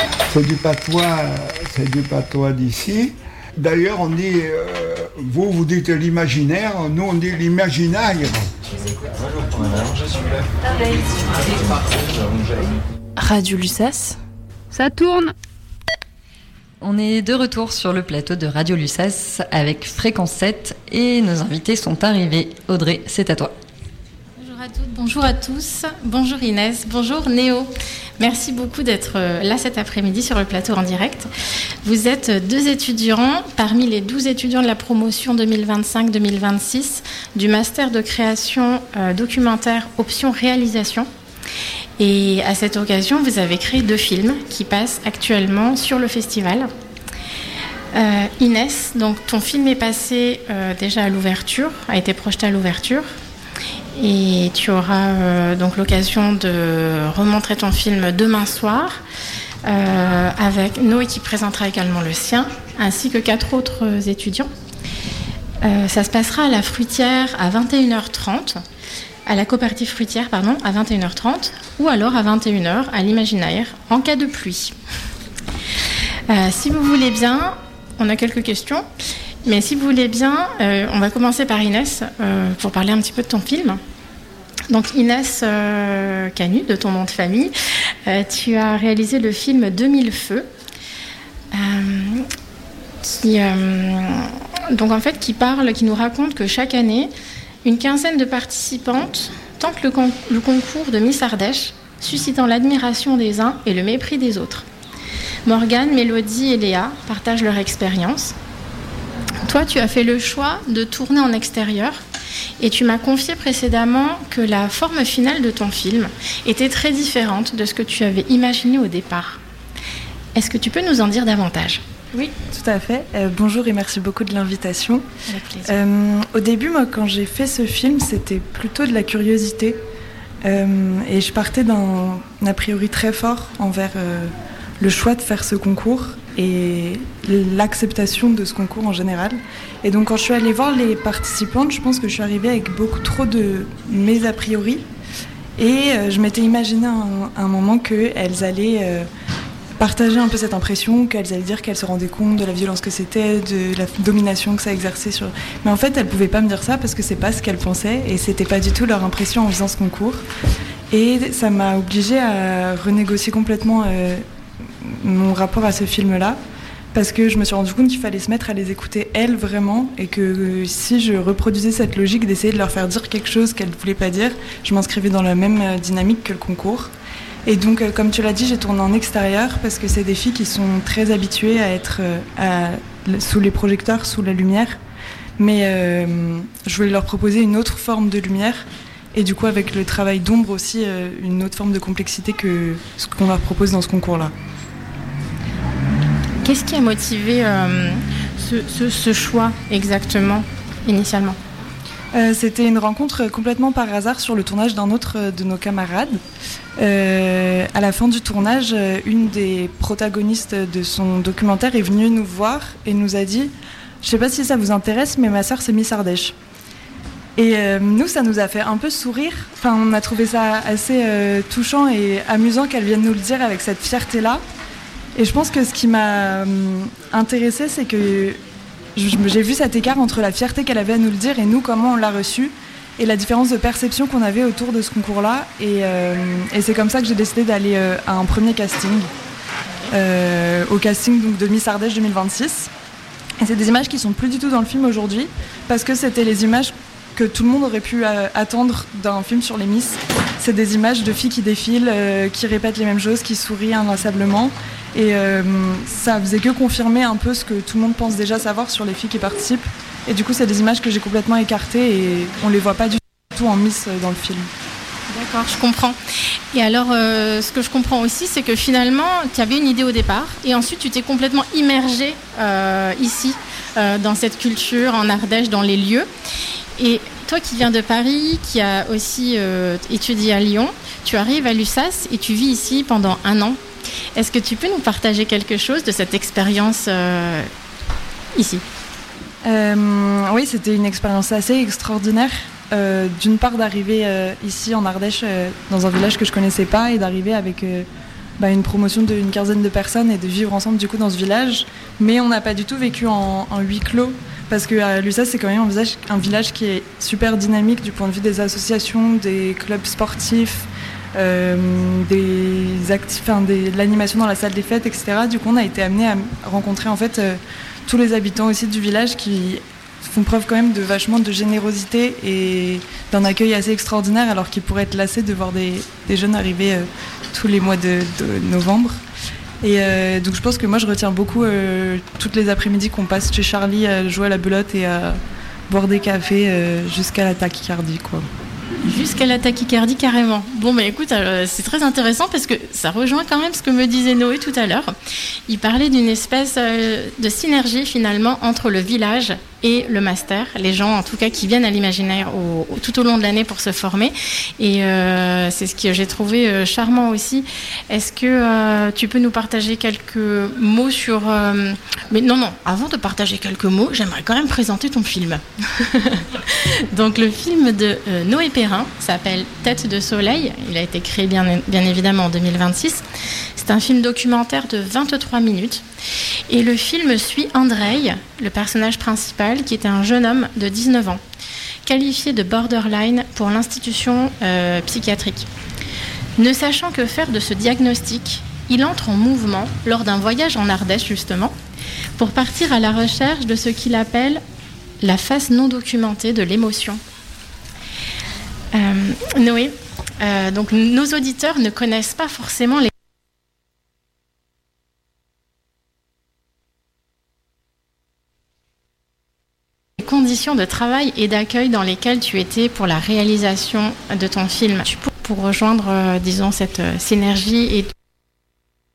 C'est du patois d'ici. D'ailleurs, on dit, vous dites l'imaginaire, nous on dit l'imaginaire. Radio Lussas. Ça tourne. On est de retour sur le plateau de Radio Lussas avec Fréquence 7 et nos invités sont arrivés. Audrey, c'est à toi. Bonjour à toutes, bonjour à tous. Bonjour Inès, bonjour Néo. Merci beaucoup d'être là cet après-midi sur le plateau en direct. Vous êtes 2 étudiants parmi les 12 étudiants de la promotion 2025-2026 du master de création documentaire option réalisation. Et à cette occasion, vous avez créé 2 films qui passent actuellement sur le festival. Inès, donc ton film est passé déjà à l'ouverture, a été projeté à l'ouverture. Et tu auras donc l'occasion de remontrer ton film demain soir avec Noé qui présentera également le sien, ainsi que 4 autres étudiants. Ça se passera à la Fruitière à 21h30, à la coopérative Fruitière, pardon, à 21h30, ou alors à 21h à l'Imaginaire, en cas de pluie. Si vous voulez bien, on a quelques questions. Mais si vous voulez bien, on va commencer par Inès pour parler un petit peu de ton film. Donc Inès Canu, de ton nom de famille, tu as réalisé le film 2000 feux, qui nous raconte que chaque année, une quinzaine de participantes tentent le concours de Miss Ardèche, suscitant l'admiration des uns et le mépris des autres. Morgane, Mélodie et Léa partagent leur expérience. Toi, tu as fait le choix de tourner en extérieur et tu m'as confié précédemment que la forme finale de ton film était très différente de ce que tu avais imaginé au départ. Est-ce que tu peux nous en dire davantage ? Oui, tout à fait. Bonjour et merci beaucoup de l'invitation. Avec plaisir. Au début, moi, quand j'ai fait ce film, c'était plutôt de la curiosité. Et je partais d'un a priori très fort envers le choix de faire ce concours et l'acceptation de ce concours en général. Et donc quand je suis allée voir les participantes, je pense que je suis arrivée avec beaucoup trop de mes a priori. Et je m'étais imaginé à un moment qu'elles allaient partager un peu cette impression, qu'elles allaient dire qu'elles se rendaient compte de la violence que c'était, de la domination que ça exerçait sur... Mais en fait, elles pouvaient pas me dire ça parce que c'est pas ce qu'elles pensaient et c'était pas du tout leur impression en faisant ce concours. Et ça m'a obligée à renégocier complètement mon rapport à ce film-là, parce que je me suis rendu compte qu'il fallait se mettre à les écouter elles vraiment, et que si je reproduisais cette logique d'essayer de leur faire dire quelque chose qu'elles ne voulaient pas dire, je m'inscrivais dans la même dynamique que le concours. Et donc, comme tu l'as dit, j'ai tourné en extérieur, parce que c'est des filles qui sont très habituées à être sous les projecteurs, sous la lumière, mais je voulais leur proposer une autre forme de lumière, et du coup avec le travail d'ombre aussi, une autre forme de complexité que ce qu'on leur propose dans ce concours-là. Qu'est-ce qui a motivé ce choix exactement, initialement ? C'était une rencontre complètement par hasard sur le tournage d'un autre de nos camarades. À la fin du tournage, une des protagonistes de son documentaire est venue nous voir et nous a dit « Je ne sais pas si ça vous intéresse, mais ma sœur c'est Miss Ardèche ». Et nous, ça nous a fait un peu sourire. Enfin, on a trouvé ça assez touchant et amusant qu'elle vienne nous le dire avec cette fierté-là. Et je pense que ce qui m'a intéressée, c'est que j'ai vu cet écart entre la fierté qu'elle avait à nous le dire et nous, comment on l'a reçu, et la différence de perception qu'on avait autour de ce concours-là. Et c'est comme ça que j'ai décidé d'aller à un premier casting, au casting donc, de Miss Ardèche 2026. Et c'est des images qui sont plus du tout dans le film aujourd'hui, parce que c'était les images que tout le monde aurait pu attendre d'un film sur les Miss. C'est des images de filles qui défilent, qui répètent les mêmes choses, qui sourient inlassablement. Et ça faisait que confirmer un peu ce que tout le monde pense déjà savoir sur les filles qui participent. Et du coup, c'est des images que j'ai complètement écartées et on les voit pas du tout en Miss dans le film. D'accord, je comprends. Et alors, ce que je comprends aussi, c'est que finalement, tu avais une idée au départ et ensuite tu t'es complètement immergée ici, dans cette culture, en Ardèche, dans les lieux. Et toi qui viens de Paris, qui a aussi étudié à Lyon, tu arrives à l'USAS et tu vis ici pendant 1 an. Est-ce que tu peux nous partager quelque chose de cette expérience ici ? Oui, c'était une expérience assez extraordinaire. D'une part d'arriver ici en Ardèche, dans un village que je connaissais pas, et d'arriver avec une promotion d'une quinzaine de personnes et de vivre ensemble du coup dans ce village. Mais on n'a pas du tout vécu en huis clos. Parce que Lussas, c'est quand même un village qui est super dynamique du point de vue des associations, des clubs sportifs, de l'animation dans la salle des fêtes, etc. Du coup, on a été amené à rencontrer en fait tous les habitants aussi du village qui font preuve quand même de vachement de générosité et d'un accueil assez extraordinaire, alors qu'ils pourraient être lassés de voir des jeunes arriver tous les mois de novembre. Et donc je pense que moi je retiens beaucoup toutes les après-midi qu'on passe chez Charlie à jouer à la belote et à boire des cafés jusqu'à la tachycardie, quoi. Jusqu'à la tachycardie, carrément. Bon, écoute, c'est très intéressant parce que ça rejoint quand même ce que me disait Noé tout à l'heure. Il parlait d'une espèce de synergie finalement entre le village et le master, les gens en tout cas qui viennent à l'imaginaire tout au long de l'année pour se former. Et c'est ce que j'ai trouvé charmant aussi. Est-ce que tu peux nous partager quelques mots sur... Mais non, avant de partager quelques mots, j'aimerais quand même présenter ton film. Donc le film de Noé Perrin s'appelle Tête de soleil. Il a été créé bien évidemment en 2026. C'est un film documentaire de 23 minutes. Et le film suit Andrei, le personnage principal, qui est un jeune homme de 19 ans, qualifié de borderline pour l'institution psychiatrique. Ne sachant que faire de ce diagnostic, il entre en mouvement lors d'un voyage en Ardèche, justement, pour partir à la recherche de ce qu'il appelle la face non documentée de l'émotion. Noé, donc nos auditeurs ne connaissent pas forcément les conditions de travail et d'accueil dans lesquelles tu étais pour la réalisation de ton film. Pour rejoindre, disons, cette synergie et